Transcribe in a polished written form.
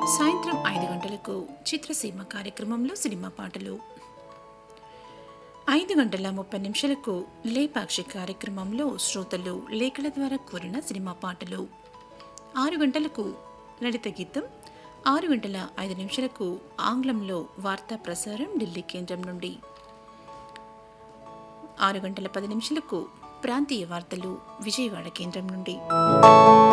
సాయంత్రం 5 గంటలకు చిత్రసీమ కార్యక్రమంలో సినిమా పాటలు, 5 గంటల 30 నిమిషాలకు లేపాక్షి కార్యక్రమంలో శ్రోతలు లేఖల ద్వారా కోరిన సినిమా పాటలు, 6 గంటలకు లలిత గీతం, 6 గంటల 5 నిమిషాలకు ఆంగ్లంలో వార్తా ప్రసారం ఢిల్లీ కేంద్రం నుండి, 6 గంటల 10 నిమిషాలకు ప్రాంతీయ వార్తలు విజయవాడ కేంద్రం నుండి.